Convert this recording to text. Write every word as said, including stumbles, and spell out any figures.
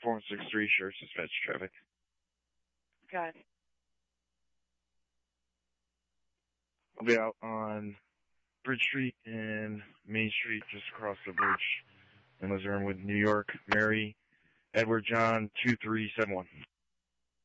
four one six three, Sheriff's Dispatch Traffic. Got it. I'll be out on Bridge Street and Main Street, just across the bridge in Lizard with New York. Mary, Edward John, two three seven one.